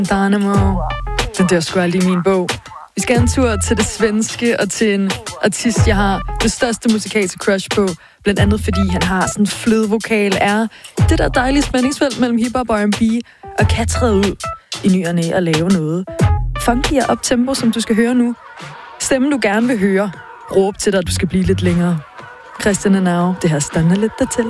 Dynamo. Den der sgu aldrig i min bog. Vi skal en tur til det svenske og til en artist, jeg har det største musikalske crush på. Blandt andet fordi han har sådan en flødevokal, er det der dejlige spændingsfelt mellem hiphop og R&B, og kan træde ud i ny og næ og lave noget funky og uptempo, som du skal høre nu. Stemmen du gerne vil høre, råb til dig, at du skal blive lidt længere. Christian Anau, det her stander lidt dertil.